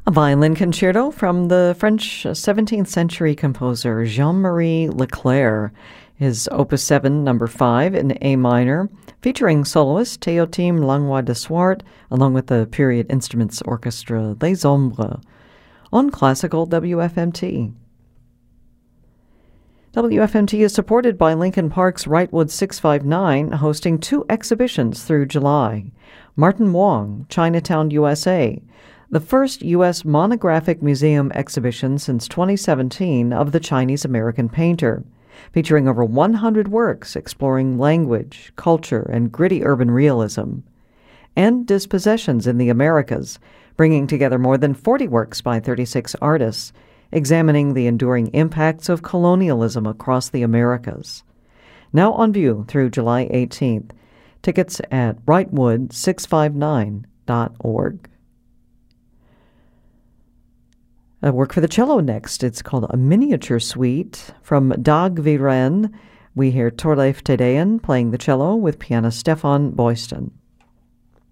A violin concerto from the French 17th century composer Jean-Marie Leclair, his Opus 7, number 5 in A minor, featuring soloist Théotime Langlois de Swart, along with the period instruments orchestra Les Ombres, on Classical WFMT. WFMT is supported by Lincoln Park's Wrightwood 659, hosting 2 exhibitions through July. Martin Wong, Chinatown, USA, the first U.S. monographic museum exhibition since 2017 of the Chinese-American painter, featuring over 100 works exploring language, culture, and gritty urban realism. And Dispossessions in the Americas, bringing together more than 40 works by 36 artists, examining the enduring impacts of colonialism across the Americas. Now on view through July 18th. Tickets at wrightwood659.org. A work for the cello next. It's called a miniature suite from Dag Viren. We hear Torleif Tedean playing the cello with pianist Stefan Boysten.